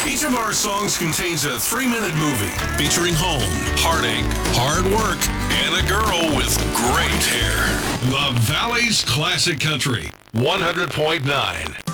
Each of our songs contains a 3-minute movie featuring home, heartache, hard work, and a girl with great hair. The Valley's Classic Country, 100.9.